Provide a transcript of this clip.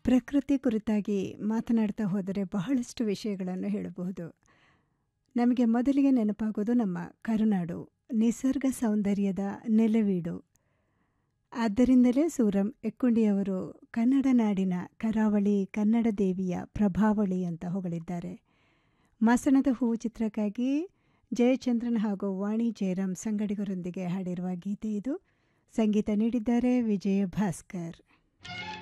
ಪ್ರಕೃತಿ ಕುರಿತಾಗಿ ಮಾತನಾಡ್ತಾ ಹೋದರೆ ಬಹಳಷ್ಟು ವಿಷಯಗಳನ್ನು ಹೇಳಬಹುದು. ನಮಗೆ ಮೊದಲಿಗೆ ನೆನಪಾಗೋದು ನಮ್ಮ ಕರುನಾಡು, ನಿಸರ್ಗ ಸೌಂದರ್ಯದ ನೆಲವೀಡು. ಆದ್ದರಿಂದಲೇ ಸೂರಂ ಎಕ್ಕುಂಡಿಯವರು ಕನ್ನಡ ನಾಡಿನ ಕರಾವಳಿ ಕನ್ನಡ ದೇವಿಯ ಪ್ರಭಾವಳಿ ಅಂತ ಹೊಗಳಿದ್ದಾರೆ. ಮಾಸಣದ ಹೂವು ಚಿತ್ರಕ್ಕಾಗಿ ಜಯಚಂದ್ರನ್ ಹಾಗೂ ವಾಣಿ ಜಯರಾಮ್ ಸಂಗಡಿಗರೊಂದಿಗೆ ಹಾಡಿರುವ ಗೀತೆ ಇದು. ಸಂಗೀತ ನೀಡಿದ್ದಾರೆ ವಿಜಯ ಭಾಸ್ಕರ್.